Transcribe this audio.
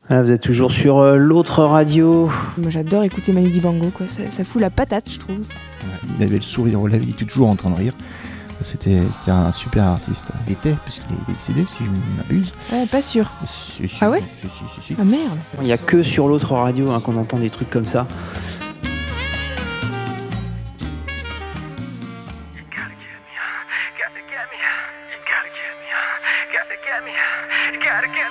Ah, vous êtes toujours sur l'autre radio. Moi j'adore écouter Manu Dibango, quoi. Ça fout la patate, je trouve. Ouais, il avait le sourire aux lèvres, il était toujours en train de rire. C'était un super artiste. Il était, puisqu'il est décédé, si je ne m'abuse. Pas sûr. Si, Ah ouais si. Ah merde. Il n'y a que sur l'autre radio qu'on entend des trucs comme ça.